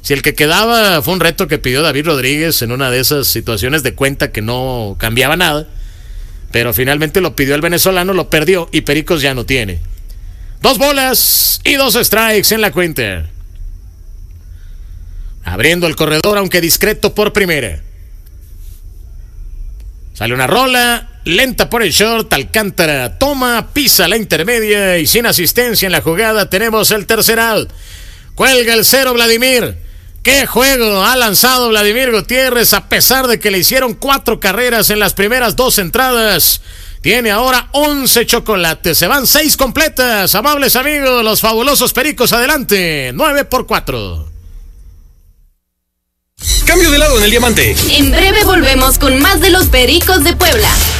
Si el que quedaba fue un reto que pidió David Rodríguez en una de esas situaciones de cuenta que no cambiaba nada, pero finalmente lo pidió el venezolano, lo perdió y Pericos ya no tiene. 2 bolas y 2 strikes en la cuenta. Abriendo el corredor, aunque discreto por primera. Sale una rola lenta por el short. Alcántara toma, pisa la intermedia y sin asistencia en la jugada tenemos el tercer out. Cuelga el 0 Vladimir. ¡Qué juego ha lanzado Vladimir Gutiérrez! A pesar de que le hicieron 4 carreras en las primeras 2 entradas, tiene ahora 11 chocolates. Se van 6 completas. Amables amigos, los fabulosos Pericos adelante. 9-4. Cambio de lado en el diamante. En breve volvemos con más de los Pericos de Puebla.